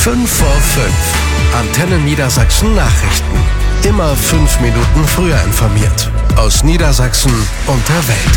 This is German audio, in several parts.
5 vor 5. Antenne Niedersachsen Nachrichten. Immer 5 Minuten früher informiert. Aus Niedersachsen und der Welt.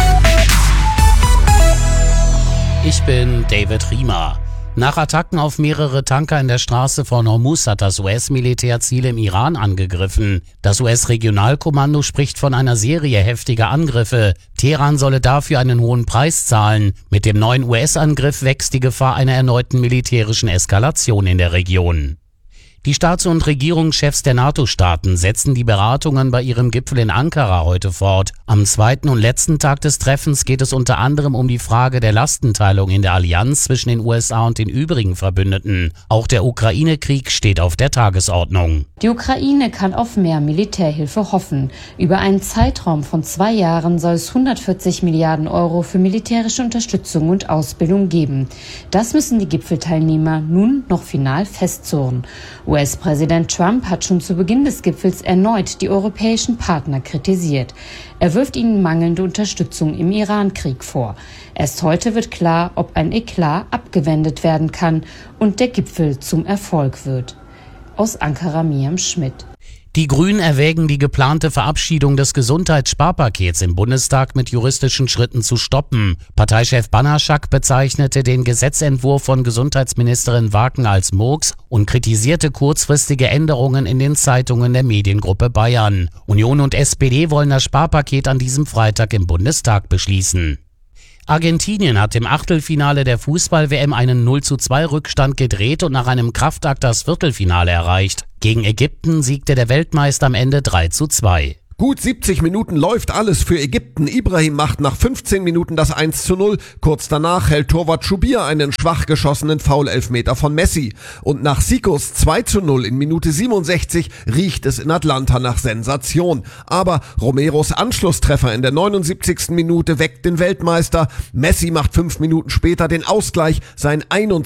Ich bin David Riemer. Nach Attacken auf mehrere Tanker in der Straße von Hormuz hat das US-Militär Ziele im Iran angegriffen. Das US-Regionalkommando spricht von einer Serie heftiger Angriffe. Teheran solle dafür einen hohen Preis zahlen. Mit dem neuen US-Angriff wächst die Gefahr einer erneuten militärischen Eskalation in der Region. Die Staats- und Regierungschefs der NATO-Staaten setzen die Beratungen bei ihrem Gipfel in Ankara heute fort. Am zweiten und letzten Tag des Treffens geht es unter anderem um die Frage der Lastenteilung in der Allianz zwischen den USA und den übrigen Verbündeten. Auch der Ukraine-Krieg steht auf der Tagesordnung. Die Ukraine kann auf mehr Militärhilfe hoffen. Über einen Zeitraum von 2 Jahren soll es 140 Milliarden Euro für militärische Unterstützung und Ausbildung geben. Das müssen die Gipfelteilnehmer nun noch final festzurren. US-Präsident Trump hat schon zu Beginn des Gipfels erneut die europäischen Partner kritisiert. Er wirft ihnen mangelnde Unterstützung im Iran-Krieg vor. Erst heute wird klar, ob ein Eklat abgewendet werden kann und der Gipfel zum Erfolg wird. Aus Ankara Miriam Schmidt. Die Grünen erwägen, die geplante Verabschiedung des Gesundheitssparpakets im Bundestag mit juristischen Schritten zu stoppen. Parteichef Banaschak bezeichnete den Gesetzentwurf von Gesundheitsministerin Waken als Murks und kritisierte kurzfristige Änderungen in den Zeitungen der Mediengruppe Bayern. Union und SPD wollen das Sparpaket an diesem Freitag im Bundestag beschließen. Argentinien hat im Achtelfinale der Fußball-WM einen 0:2 Rückstand gedreht und nach einem Kraftakt das Viertelfinale erreicht. Gegen Ägypten siegte der Weltmeister am Ende 3:2. Gut 70 Minuten läuft alles für Ägypten. Ibrahim macht nach 15 Minuten das 1:0. Kurz danach hält Torwart Schubir einen schwach geschossenen Foul-Elfmeter von Messi. Und nach Sikos 2:0 in Minute 67 riecht es in Atlanta nach Sensation. Aber Romeros Anschlusstreffer in der 79. Minute weckt den Weltmeister. Messi macht 5 Minuten später den Ausgleich, sein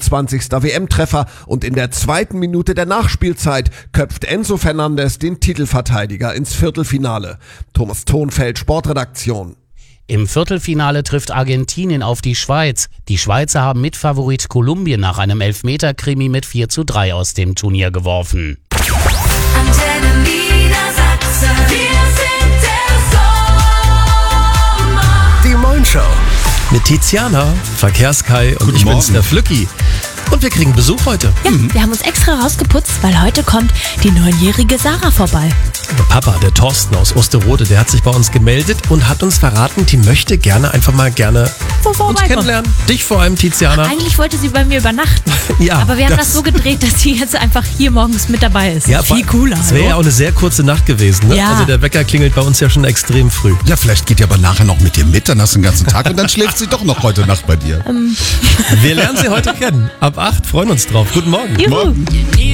21. WM-Treffer. Und in der 2. Minute der Nachspielzeit köpft Enzo Fernandes den Titelverteidiger ins Viertelfinale. Thomas Thonfeld, Sportredaktion. Im Viertelfinale trifft Argentinien auf die Schweiz. Die Schweizer haben Mitfavorit Kolumbien nach einem Elfmeter-Krimi mit 4:3 aus dem Turnier geworfen. Antenne Niedersachsen, wir sind der Sommer. Die Moin-Show. Mit Tiziana, Verkehrskai und ich bin's, der Flücki. Und wir kriegen Besuch heute. Ja, wir haben uns extra rausgeputzt, weil heute kommt die 9-jährige Sarah vorbei. Der Papa, der Thorsten aus Osterode, der hat sich bei uns gemeldet und hat uns verraten, die möchte gerne uns kennenlernen. Dich vor allem, Tiziana. Eigentlich wollte sie bei mir übernachten. Ja, aber wir haben das so gedreht, dass sie jetzt einfach hier morgens mit dabei ist. Ja, viel cooler. Das wäre ja auch eine sehr kurze Nacht gewesen. Ne? Ja. Also der Wecker klingelt bei uns ja schon extrem früh. Ja, vielleicht geht die aber nachher noch mit dir mit, dann hast du den ganzen Tag und dann schläft sie doch noch heute Nacht bei dir. Wir lernen sie heute kennen. Ab 8, freuen uns drauf. Guten Morgen. Juhu. Morgen.